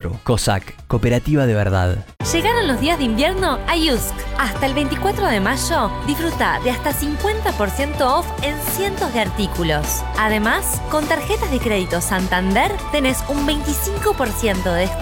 4. COSAC, cooperativa de verdad. Llegaron los días de invierno a Yusk. Hasta el 24 de mayo, disfruta de hasta 50% off en cientos de artículos. Además, con tarjetas de crédito Santander tenés un 25% de descuento